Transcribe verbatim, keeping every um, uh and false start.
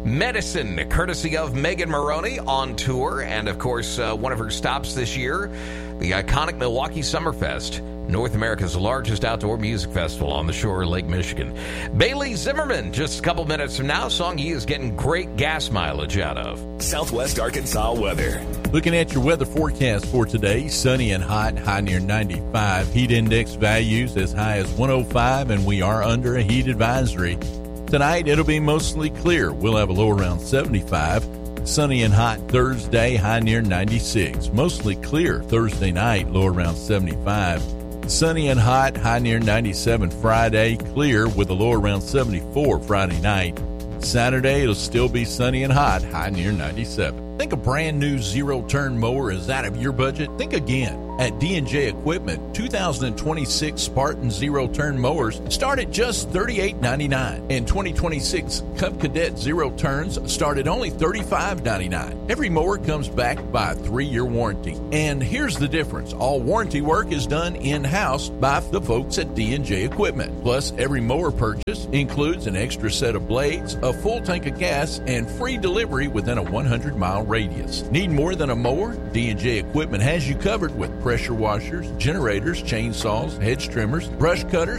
Medicine, courtesy of Megan Maroney, on tour. And, of course, uh, one of her stops this year, the iconic Milwaukee Summerfest, North America's largest outdoor music festival on the shore of Lake Michigan. Bailey Zimmerman, just a couple minutes from now, song he is getting great gas mileage out of. Southwest Arkansas weather. Looking at your weather forecast for today, sunny and hot, high near ninety-five. Heat index values as high as one oh five, and we are under a heat advisory. Tonight, it'll be mostly clear. We'll have a low around seventy-five. Sunny and hot Thursday, high near ninety-six. Mostly clear Thursday night, low around seventy-five. Sunny and hot, high near ninety-seven Friday. Clear with a low around seventy-four Friday night. Saturday, it'll still be sunny and hot, high near ninety-seven. Think a brand new zero-turn mower is out of your budget? Think again. At D and J Equipment, two thousand twenty-six Spartan zero-turn mowers start at just thirty-eight ninety-nine, and twenty twenty-six Cub Cadet zero-turns start at only thirty-five ninety-nine. Every mower comes backed by a three-year warranty. And here's the difference. All warranty work is done in-house by the folks at D and J Equipment. Plus, every mower purchase includes an extra set of blades, a full tank of gas, and free delivery within a one hundred mile radius. Need more than a mower? D and J Equipment has you covered with pressure washers, generators, chainsaws, hedge trimmers, brush cutters,